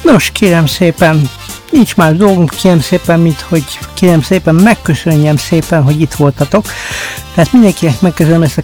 Nos, kérem szépen, nincs már dolgunk, kérem szépen, mint hogy kérem szépen, megköszönjem szépen, hogy itt voltatok. Tehát mindenkinek megköszönöm ezt a